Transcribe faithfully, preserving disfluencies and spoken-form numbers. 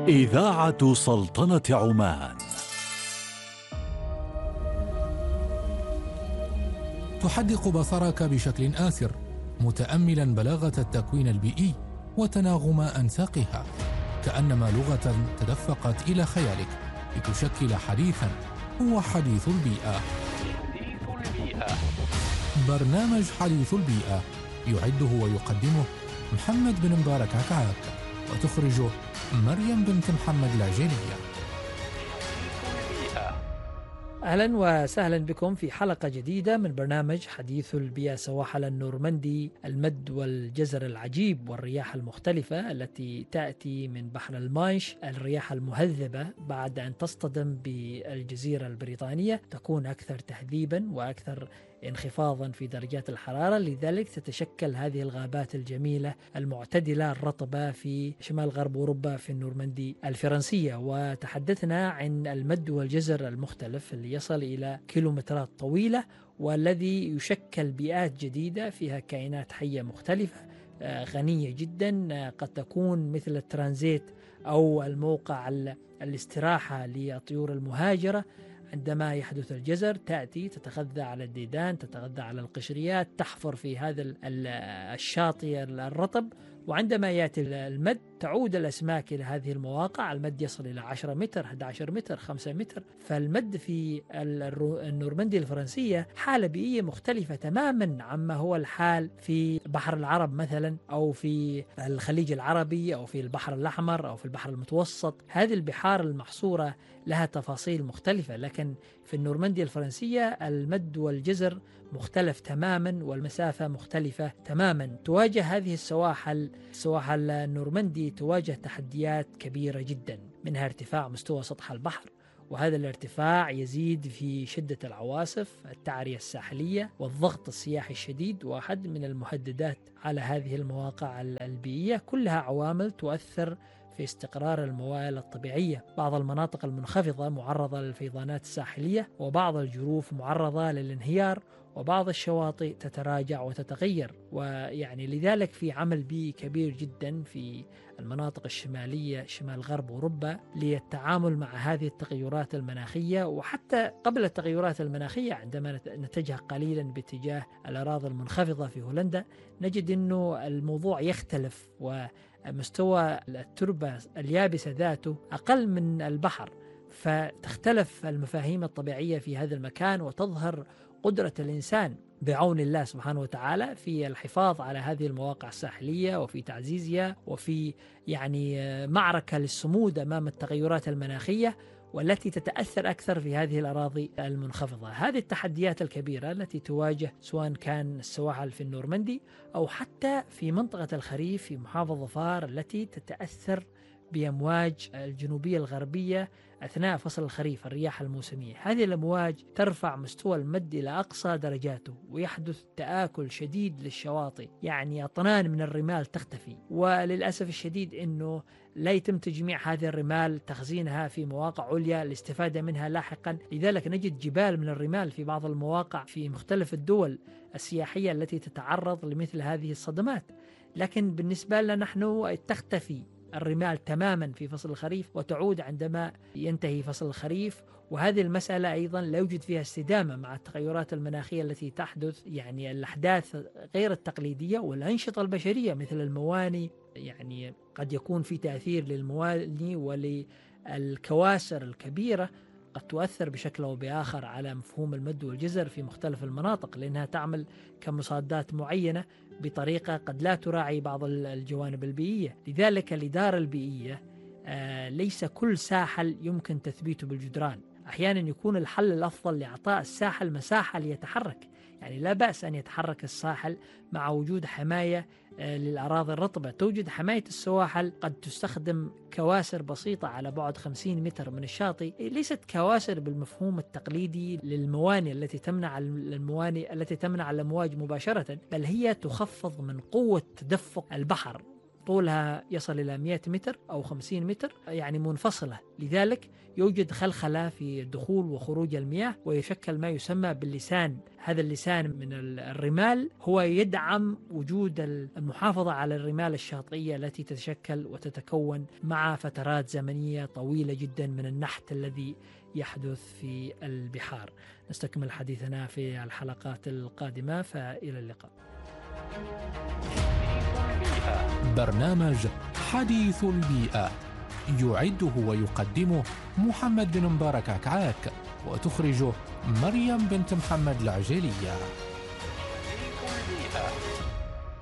إذاعة سلطنة عمان. تحدق بصرك بشكل آسر متأملا بلاغة التكوين البيئي وتناغم أنساقها، كأنما لغة تدفقت إلى خيالك لتشكل حديثا هو حديث البيئة. حديث البيئة. برنامج حديث البيئة يعده ويقدمه محمد بن مبارك عكعاك، وتخرجه مريم بنت محمد العجيلية. أهلا وسهلا بكم في حلقة جديدة من برنامج حديث البيئة. سواحل النورمندي، المد والجزر العجيب والرياح المختلفة التي تأتي من بحر المانش، الرياح المهذبة بعد أن تصطدم بالجزيرة البريطانية تكون أكثر تهذيبا وأكثر انخفاضا في درجات الحرارة، لذلك تتشكل هذه الغابات الجميلة المعتدلة الرطبة في شمال غرب أوروبا في النورمندي الفرنسية. وتحدثنا عن المد والجزر المختلف اللي يصل إلى كيلومترات طويلة، والذي يشكل بيئات جديدة فيها كائنات حية مختلفة غنية جدا، قد تكون مثل الترانزيت أو الموقع الاستراحة للطيور المهاجرة. عندما يحدث الجزر تأتي تتغذى على الديدان، تتغذى على القشريات، تحفر في هذا الشاطئ الرطب، وعندما يأتي المد تعود الأسماك إلى هذه المواقع. المد يصل إلى عشرة متر، أحد عشر متر، خمسة متر. فالمد في النورمندي الفرنسية حالة بيئية مختلفة تماما عما هو الحال في بحر العرب مثلا، أو في الخليج العربي، أو في البحر الأحمر، أو في البحر المتوسط. هذه البحار المحصورة لها تفاصيل مختلفة، لكن في النورمندي الفرنسية المد والجزر مختلف تماما، والمسافة مختلفة تماما. تواجه هذه السواحل سواحل النورمندي تواجه تحديات كبيرة جدا، منها ارتفاع مستوى سطح البحر، وهذا الارتفاع يزيد في شدة العواصف، التعرية الساحلية، والضغط السياحي الشديد، واحد من المهددات على هذه المواقع البيئية. كلها عوامل تؤثر في استقرار الموارد الطبيعية. بعض المناطق المنخفضة معرضة للفيضانات الساحلية، وبعض الجروف معرضة للانهيار، وبعض الشواطئ تتراجع وتتغير. ويعني لذلك في عمل بيئي كبير جدا في المناطق الشمالية شمال غرب أوروبا للتعامل مع هذه التغيرات المناخية. وحتى قبل التغيرات المناخية عندما نتجه قليلا باتجاه الأراضي المنخفضة في هولندا نجد أنه الموضوع يختلف، ومستوى التربة اليابسة ذاته أقل من البحر، فتختلف المفاهيم الطبيعية في هذا المكان، وتظهر قدرة الإنسان بعون الله سبحانه وتعالى في الحفاظ على هذه المواقع الساحلية، وفي تعزيزها، وفي يعني معركة للصمود أمام التغيرات المناخية والتي تتأثر أكثر في هذه الأراضي المنخفضة. هذه التحديات الكبيرة التي تواجه سواء كان السواحل في النورمندي أو حتى في منطقة الخريف في محافظة ظفار التي تتأثر بأمواج الجنوبية الغربية أثناء فصل الخريف، الرياح الموسمية. هذه الأمواج ترفع مستوى المد إلى أقصى درجاته، ويحدث تآكل شديد للشواطئ، يعني أطنان من الرمال تختفي. وللأسف الشديد أنه لا يتم تجميع هذه الرمال، تخزينها في مواقع عليا للاستفادة منها لاحقا. لذلك نجد جبال من الرمال في بعض المواقع في مختلف الدول السياحية التي تتعرض لمثل هذه الصدمات. لكن بالنسبة لنا نحن تختفي الرمال تماما في فصل الخريف، وتعود عندما ينتهي فصل الخريف. وهذه المسألة أيضا لا يوجد فيها استدامة مع التغيرات المناخية التي تحدث، يعني الأحداث غير التقليدية والأنشطة البشرية مثل المواني. يعني قد يكون في تأثير للمواني وللكواسر الكبيرة، قد تؤثر بشكل أو بآخر على مفهوم المد والجزر في مختلف المناطق، لأنها تعمل كمصادات معينة بطريقة قد لا تراعي بعض الجوانب البيئية. لذلك الإدارة البيئية آه ليس كل ساحل يمكن تثبيته بالجدران. أحيانا يكون الحل الأفضل لإعطاء الساحل مساحة ليتحرك، يعني لا بأس أن يتحرك الساحل مع وجود حماية للأراضي الرطبة. توجد حماية السواحل، قد تستخدم كواسر بسيطة على بعد خمسين متر من الشاطئ، ليست كواسر بالمفهوم التقليدي للموانئ التي تمنع الموانئ التي تمنع الأمواج مباشرة، بل هي تخفض من قوة تدفق البحر طولها يصل إلى مئة متر أو خمسين متر، يعني منفصلة، لذلك يوجد خلخلة في دخول وخروج المياه، ويشكل ما يسمى باللسان. هذا اللسان من الرمال هو يدعم وجود المحافظة على الرمال الشاطئية التي تتشكل وتتكون مع فترات زمنية طويلة جدا من النحت الذي يحدث في البحار. نستكمل حديثنا في الحلقات القادمة، فإلى اللقاء. برنامج حديث البيئة يعده ويقدمه محمد بن مبارك عكعاك، وتخرجه مريم بنت محمد العجيلية.